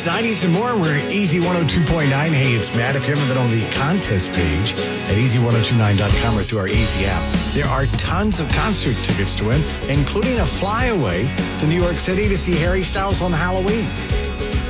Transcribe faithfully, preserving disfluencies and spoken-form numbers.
hits, nineties, and more. We're at Easy one oh two point nine. Hey, it's Matt. If you haven't been on the contest page at easy ten twenty-nine dot com or through our Easy app, there are tons of concert tickets to win, including a flyaway to New York City to see Harry Styles on Halloween.